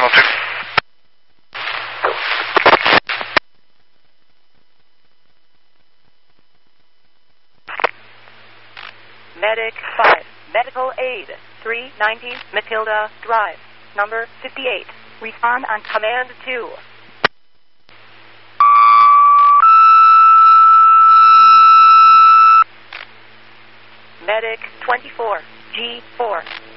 Channel 2. Medic 5, Medical Aid, 390 Matilda Drive, number 58. Respond on Command 2. Medic 24, G4,